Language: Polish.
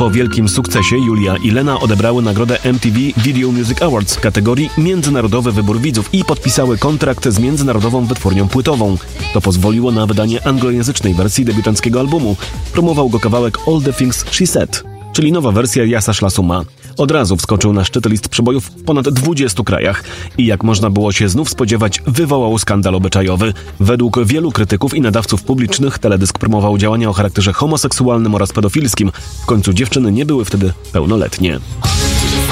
Po wielkim sukcesie Julia i Lena odebrały nagrodę MTV Video Music Awards w kategorii Międzynarodowy Wybór Widzów i podpisały kontrakt z międzynarodową wytwórnią płytową. To pozwoliło na wydanie anglojęzycznej wersji debiutanckiego albumu. Promował go kawałek All the Things She Said, czyli nowa wersja Yasa Szlasuma. Od razu wskoczył na szczyt list przebojów w ponad 20 krajach i jak można było się znów spodziewać, wywołał skandal obyczajowy. Według wielu krytyków i nadawców publicznych teledysk promował działania o charakterze homoseksualnym oraz pedofilskim. W końcu dziewczyny nie były wtedy pełnoletnie.